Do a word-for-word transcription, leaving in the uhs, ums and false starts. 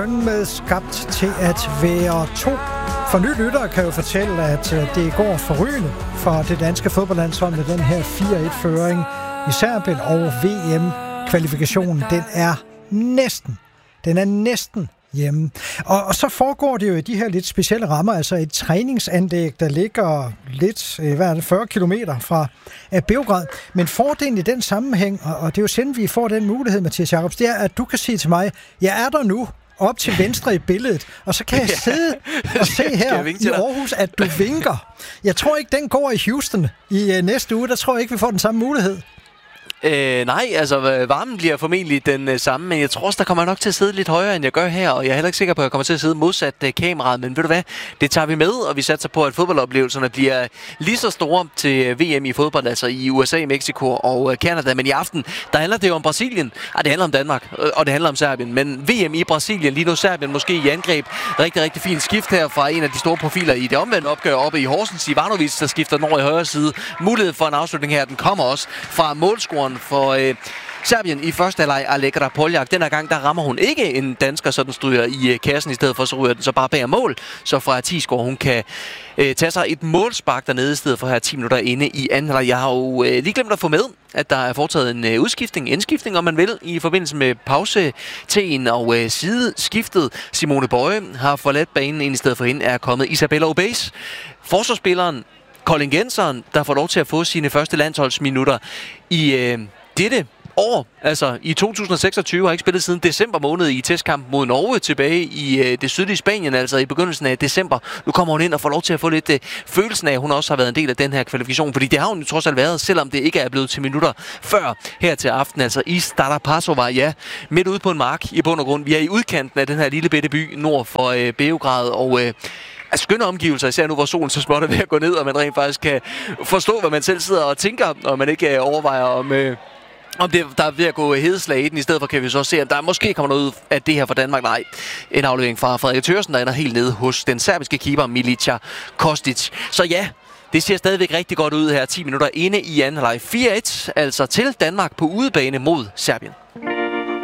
Med skabt til at være to. For nye lyttere kan jo fortælle, at det går forrygende for det danske fodboldlandshold med den her fire et-føring i Serbien, og V M-kvalifikationen, den er næsten, den er næsten hjemme. Og, og så foregår det jo i de her lidt specielle rammer, altså et træningsanlæg, der ligger lidt, hvad er det, fyrre kilometer fra Beograd. Men fordelen i den sammenhæng, og, og det er jo sjældent, vi får den mulighed, Mathias Jacobs, det er, at du kan sige til mig, jeg er der nu, op til venstre i billedet, og så kan jeg sidde og se her i Aarhus, at du vinker. Jeg tror ikke, den går i Houston i uh, næste uge. Der tror jeg ikke, vi får den samme mulighed. Øh, nej, altså varmen bliver formentlig den øh, samme, men jeg tror også, der kommer nok til at sidde lidt højere, end jeg gør her, og jeg er heller ikke sikker på, at jeg kommer til at sidde modsat øh, kameraet, men ved du hvad, det tager vi med, og vi satser på, at fodboldoplevelserne bliver lige så store til øh, V M i fodbold, altså i U S A, Mexico og øh, Canada, men i aften, der handler det jo om Brasilien, ah, det handler om Danmark, øh, og det handler om Serbien, men V M i Brasilien, lige nu Serbien måske i angreb, rigtig, rigtig fint skift her fra en af de store profiler i det omvendte opgør oppe i Horsens, Ivanovic, der skifter den over i højre side. Mulighed for en afslutning her, den kommer også fra målscoren for øh, Serbien i første halvleg, Allegra Poljak. Den her gang, der rammer hun ikke en dansker, så den stryger i øh, kassen. I stedet for, så ryger den så bare bag mål. Så fra Tisgaard, hun kan øh, tage sig et målspark dernede, i stedet for her ti minutter inde i anden halvleg. Jeg har jo øh, lige glemt at få med, at der er foretaget en øh, udskiftning, indskiftning, om man vil, i forbindelse med pausetegen og øh, sideskiftet. Simone Bøje har forladt banen, ind i stedet for hende er kommet Isabella Obeis. Forsvarsspilleren Colin Genseren, der får lov til at få sine første landsholdsminutter i øh, dette år, altså i to tusind og seksogtyve, har ikke spillet siden december måned i testkamp mod Norge tilbage i øh, det sydlige Spanien, altså i begyndelsen af december. Nu kommer hun ind og får lov til at få lidt øh, følelsen af, at hun også har været en del af den her kvalifikation, fordi det har hun jo trods alt været, selvom det ikke er blevet til minutter før her til aften, altså i Stara Pazova, ja, midt ude på en mark i bund og grund. Vi er i udkanten af den her lille bitte by nord for øh, Beograd, og øh, altså, skønne omgivelser, især nu hvor solen så småt er ved at gå ned, og man rent faktisk kan forstå, hvad man selv sidder og tænker, og man ikke øh, overvejer om... Øh, Om det, der er ved at gå hedeslag i den, i stedet for kan vi så se, at der måske kommer noget ud af det her for Danmark. Nej, en aflevering fra Frederik Thørsen, der ender helt nede hos den serbiske keeper Milica Kostic. Så ja, det ser stadigvæk rigtig godt ud her. ti minutter inde i anden halvleg. fire et, altså til Danmark på udebane mod Serbien.